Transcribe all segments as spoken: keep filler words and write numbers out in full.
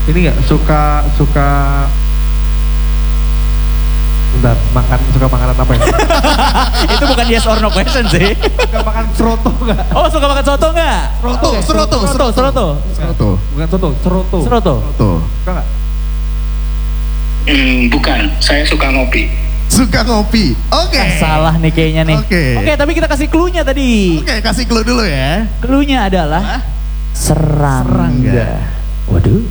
Ini nggak suka suka bentar, makan suka makanan apa ya? Itu bukan yes or no question sih. Suka makan seroto nggak? Oh, suka makan soto nggak? Seroto, Oke, seroto, seroto, seroto. Seroto. Bukan soto, seroto. Seroto. Tuh. Suka nggak? Hmm, bukan, saya suka ngopi. Suka ngopi. Oke. Ah, salah nih kayaknya nih. Oke. Oke, tapi kita kasih clue-nya tadi. Oke, kasih clue dulu ya. Clue-nya adalah Hah? serangga. Serangga. Waduh,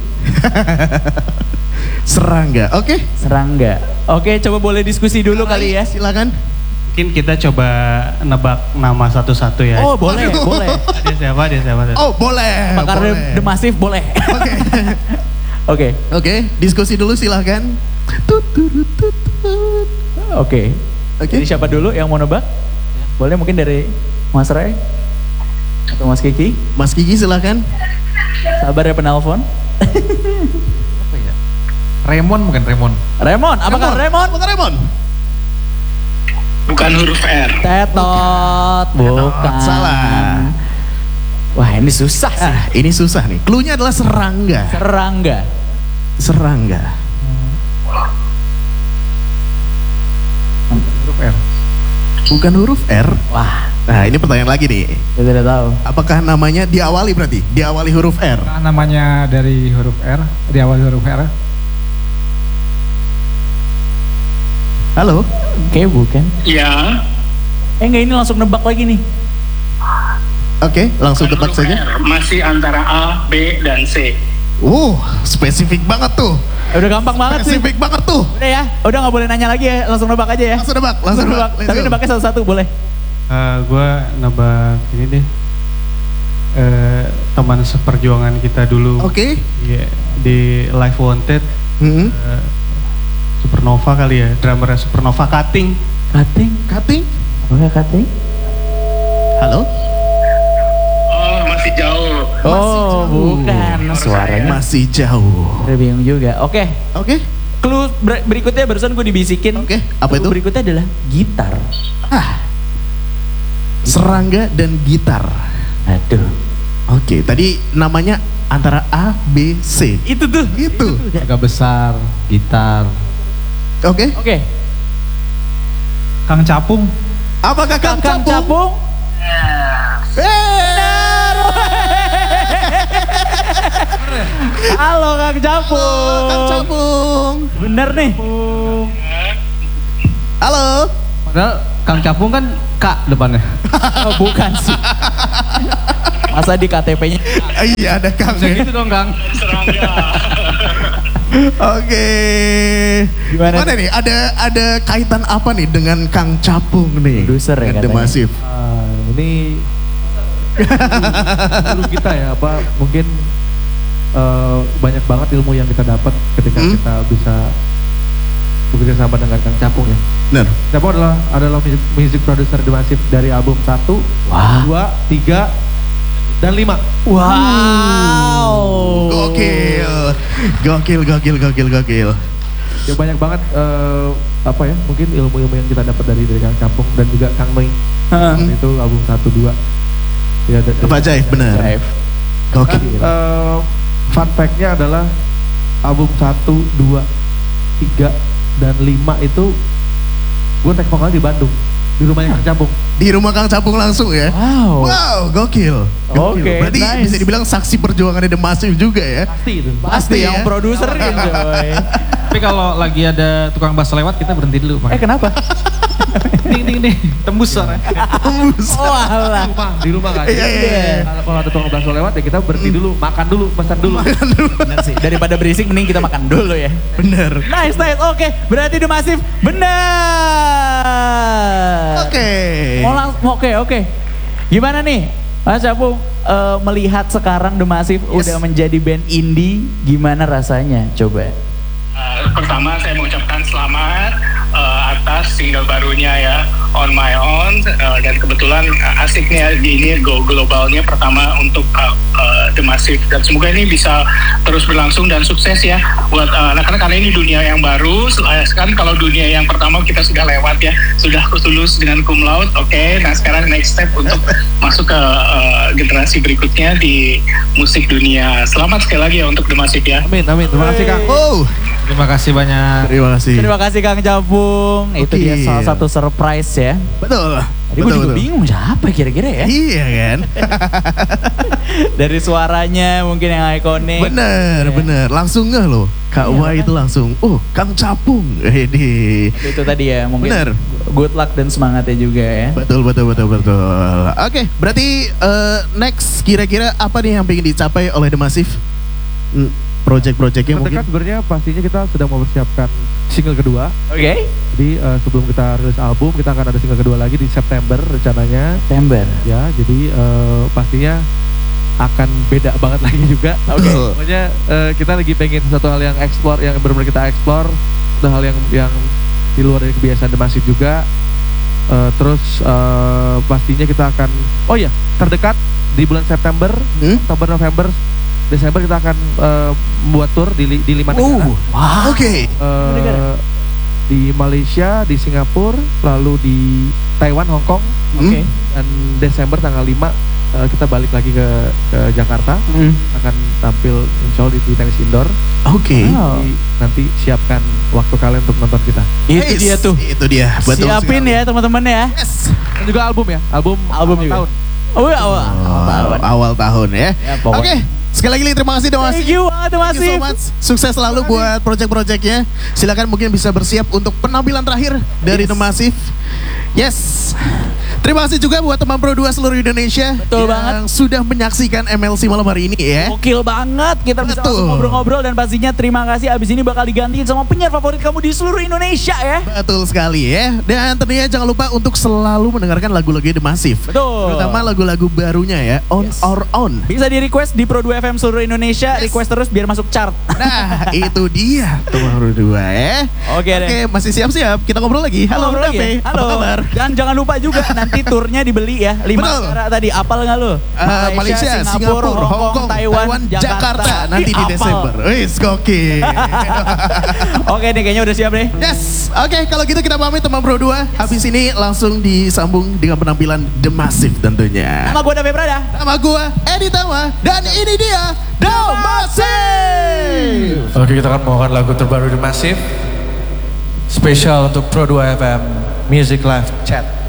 Serangga. Oke. serangga. Oke, coba boleh diskusi dulu kali ya. Silakan. Mungkin kita coba nebak nama satu-satu ya. Oh, boleh, Aduh. boleh. Dia siapa, dia siapa. dia. Oh, boleh. Bakar boleh. The Massive boleh. Oke. Oke, Oke, diskusi dulu silakan. Tut, tut, tut, tut. oke. Oke. Jadi siapa dulu yang mau nebak? Boleh mungkin dari Mas Ray atau Mas Kiki? Mas Kiki silakan. Sabar ya penelpon. Apa ya? Remon bukan Remon. Remon, apakah Remon? Apakah Remon? Bukan huruf R. Tetot, bukan. Salah. Wah, ini susah sih. Ah, ini susah nih. Cluenya adalah serangga. Serangga. Serangga. Huruf R. Bukan huruf R. Wah, Nah, ini pertanyaan lagi nih. saya tidak tahu. Apakah namanya diawali berarti? Diawali huruf R. Nah, namanya dari huruf R, di awal huruf R. Halo? Oke, bukan. Ya. Eh enggak, ini langsung nebak lagi nih. Oke, langsung bukan tebak huruf saja. R, masih antara A, B, dan C. Uh, spesifik banget tuh. Eh, udah gampang banget sih. Spesifik banget tuh. Udah ya, udah nggak boleh nanya lagi ya, langsung nebak aja ya. Langsung nebak, langsung nebak. Let's Tapi go. nebaknya satu-satu boleh. Eh, gue nebak ini deh. Eh, teman seperjuangan kita dulu. Oke. Iya, di Live Wanted. Hmm. eh, Supernova kali ya, drummernya Supernova Cutting. Cutting? Cutting. Apakah cutting? Halo? Oh, masih jauh. Masih Oh, jauh. bukan. Suaranya Masih jauh. Saya bingung juga. Oke, Oke. clue ber- berikutnya barusan gue dibisikin. Oke, apa Clue itu? berikutnya adalah gitar. Ah. Serangga dan gitar. Aduh. Oke, tadi namanya antara A, B, C. Itu tuh. Itu. Agak besar, gitar. Oke. Oke. Kang Capung. Apakah Kang Kang Capung? Capung. Benar. Halo Kang Capung. Kang Capung. Bener nih. Halo. Padahal Kang Capung kan K depannya. Oh, bukan sih. Masa di K T P-nya? Ah, iya ada Kang. Bisa ya. gitu dong Kang. Serangga. Oke. Gimana Gimana nih? Ada ada kaitan apa nih dengan Kang Capung nih? Produser ya Dengan The katanya. Massive. Ah, ini dulu kita ya apa mungkin eh, banyak banget ilmu yang kita dapat ketika Hmm. kita bisa bekerja sama dengan Kang Capung ya. Benar. Capung adalah adalah music, music producer The Massive dari album satu, Wah. dua, tiga, dan lima. Wow. Gokil. Gokil, gokil, gokil, gokil. Ya banyak banget eh, apa ya mungkin ilmu-ilmu yang kita dapat dari dari Kang Capung dan juga Kang Noi. Heeh. Dan itu album satu, dua. Ya, dan- Pak Jaif, benar. Drive. Gokil. Eh, fun fact-nya adalah album satu, dua, tiga, dan lima itu gue take vokal di Bandung di rumahnya Kang Capung. Di rumah Kang Capung langsung ya. Wow. Wow, gokil. Gokil. Oke, Berarti nice. bisa dibilang saksi perjuangan The Massive juga ya. Pasti itu. Pasti Pasti yang ya. produserin coy. Tapi kalau lagi ada tukang bass lewat kita berhenti dulu. Eh kenapa? Ding ding ding, tembus suaranya. Tembus. Oh alah. Di rumah, di rumah kan. Iya, iya, iya. Kalau- Kalau ada tukang bakso lewat ya kita berhenti dulu, makan dulu, pesan dulu. Bener sih. Daripada berisik mending kita makan dulu ya. Bener. Nice, nice. Oke, berarti The Massive benar. Oke. Mau lang- Oke, oke. Gimana nih? Mas Capung eh, melihat sekarang The Massive Yes. udah menjadi band indie, gimana rasanya? Coba. Uh, pertama saya mengucapkan selamat uh, atas single barunya ya, On My Own, uh, dan kebetulan uh, asiknya di ini go globalnya pertama untuk uh, uh, The Massive, dan semoga ini bisa terus berlangsung dan sukses ya buat uh, anak-anak, karena ini dunia yang baru. Kan kalau dunia yang pertama kita sudah lewat ya, sudah lulus dengan cum laude, oke. Okay. Nah sekarang next step untuk masuk ke uh, generasi berikutnya di musik dunia. Selamat sekali lagi ya untuk The Massive ya. Amin, amin. Terima kasih Kang. Oh, Terima kasih banyak. terima kasih. Terima kasih Kang Jabung. Itu Oke. dia salah satu surprise ya. Betul. Tadi gue juga bingung siapa kira-kira ya. Iya kan? Dari suaranya mungkin yang ikonik. Bener, Ya. bener. Langsung nggak loh. Kak Iya, Wah itu langsung, oh Kang Capung. Ini. Itu tadi ya mungkin Bener. good luck dan semangatnya juga ya. Betul, betul, betul, betul. Oke, berarti eh, next kira-kira apa nih yang pengen dicapai oleh The Massive? Hmm, Project-projectnya mungkin? Terdekat sebenarnya pastinya kita sedang mempersiapkan single kedua. Oke. Jadi uh, sebelum kita rilis album, kita akan ada single kedua lagi di September rencananya. September. Ya, jadi uh, pastinya akan beda banget lagi juga. Oke. Betul. Pokoknya uh, kita lagi pengen satu hal yang explore, yang benar-benar kita explore, satu hal yang yang di luar dari kebiasaan The Massive juga. Uh, terus uh, pastinya kita akan, oh ya, terdekat di bulan September, Hmm? Oktober, November, Desember kita akan uh, membuat tour di, li- di lima negara. Oh, Wah. oke. Eh, negara? di Malaysia, di Singapura, lalu di Taiwan, Hong Kong, Oke. dan Desember tanggal lima eh, kita balik lagi ke, ke Jakarta, Hmm. akan tampil insya Allah di, di tenis indoor. Oke. Wow. Jadi nanti siapkan waktu kalian untuk nonton kita. Itu Yes, dia tuh. Itu dia. Betul Siapin sekali. ya teman-teman ya. Yes. Dan juga album ya, album Album awal juga. tahun. Oh ya awal. Oh, awal. awal tahun ya. Ya, Oke, pokoknya. sekali lagi terima kasih Dewas. Thank you banget Thank you masih. so much. Sukses selalu buat project-projectnya. Silakan mungkin bisa bersiap untuk penampilan terakhir dari Yes. The Massive. Yes. Terima kasih juga buat teman Pro dua seluruh Indonesia Betul yang banget. sudah menyaksikan M L C malam hari ini ya. Gokil banget, kita bisa Betul. langsung ngobrol-ngobrol dan pastinya terima kasih abis ini bakal digantiin sama penyiar favorit kamu di seluruh Indonesia ya. Betul sekali ya. Dan tentunya jangan lupa untuk selalu mendengarkan lagu-lagu The Massive. Betul. Terutama lagu-lagu barunya ya, On Yes. Our Own. Bisa di request di Pro dua F M seluruh Indonesia, Yes. request terus biar masuk chart. Nah, itu dia teman Pro dua ya. Oke deh. Oke, masih siap-siap. Kita ngobrol lagi. Halo, Ngobrol lagi Dape. ya? Halo. Apa kabar? Dan jangan lupa juga nanti turnya dibeli ya. Lima Betul. negara tadi. Apal nggak lu? Uh, Malaysia, Singapura, Hong Kong, Taiwan, Jakarta. Nanti di Ih, apal. Desember. Wis, gokil. Oke nih kayaknya udah siap deh. Yes, oke kalau gitu kita pamit teman Pro dua. Habis ini langsung disambung dengan penampilan The Massive tentunya. Nama gue Dape Prada. Nama gua Edi Tama dan ini dia The Massive. Oke, kita akan membawakan lagu terbaru The Massive. Spesial untuk Pro dua F M Music Live Chat.